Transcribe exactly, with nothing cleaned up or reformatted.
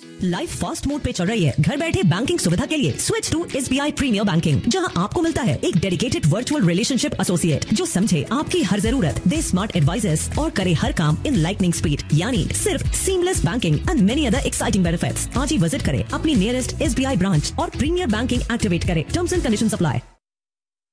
Life fast mode पे चल रही है। घर बैठे बैंकिंग सुविधा के लिए switch to SBI premiere banking, जहां आपको मिलता है एक डेडिकेटेड वर्चुअल रिलेशनशिप एसोसिएट जो समझे आपकी हर जरूरत, दे स्मार्ट एडवाइजर्स और करे हर काम इन लाइटनिंग स्पीड, यानी सिर्फ seamless banking and many other exciting benefits. आज ही विजिट करें अपनी नियरेस्ट एसबीआई ब्रांच और प्रीमियर बैंकिंग एक्टिवेट करें। Terms and conditions apply.